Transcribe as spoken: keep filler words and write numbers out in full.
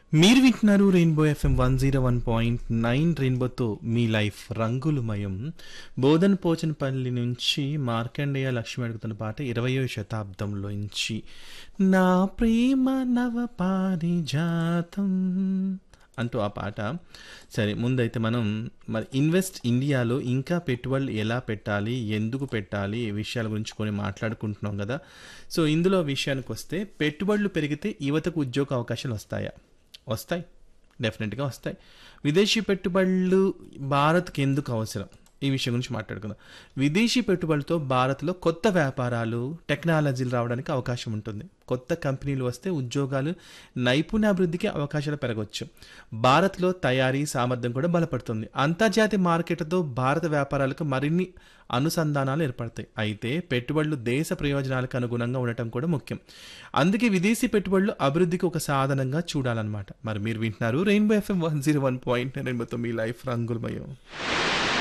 మీరు వింటున్నారు rainbow FM one zero one point nine రెయిన్బోతో మీ లైఫ్ రంగులమయం. బోధన్ పోచనపల్లి నుంచి మార్కండేయ లక్ష్మి అడుగుతున్న పాట ఇరవయో శతాబ్దంలోంచి నా ప్రేమ నవ పారిజాతం అంటూ ఆ పాట. సరే, ముందైతే మనం మరి ఇన్వెస్ట్ ఇండియాలో ఇంకా పెట్టుబడులు ఎలా పెట్టాలి, ఎందుకు పెట్టాలి, ఈ విషయాల గురించి కొన్ని మాట్లాడుకుంటున్నాం కదా. సో ఇందులో విషయానికి వస్తే, పెట్టుబడులు పెరిగితే యువతకు ఉద్యోగ అవకాశాలు వస్తాయా? వస్తాయి, డెఫినెట్గా వస్తాయి. విదేశీ పెట్టుబడులు భారత్కి ఎందుకు అవసరం, ఈ విషయం గురించి మాట్లాడుకుందాం. విదేశీ పెట్టుబడులతో భారత్లో కొత్త వ్యాపారాలు, టెక్నాలజీలు రావడానికి అవకాశం ఉంటుంది. కొత్త కంపెనీలు వస్తే ఉద్యోగాలు, నైపుణ్యాభివృద్ధికి అవకాశాలు పెరగవచ్చు. భారత్లో తయారీ సామర్థ్యం కూడా బలపడుతుంది. అంతర్జాతీయ మార్కెట్లతో భారత వ్యాపారాలకు మరిన్ని అనుసంధానాలు ఏర్పడతాయి. అయితే పెట్టుబడులు దేశ ప్రయోజనాలకు అనుగుణంగా ఉండటం కూడా ముఖ్యం. అందుకే విదేశీ పెట్టుబడులు అభివృద్ధికి ఒక సాధనంగా చూడాలన్నమాట. మరి మీరు వింటున్నారు rainbow FM one zero one point రెయిన్బోతో మీ లైఫ్ రంగులమయం.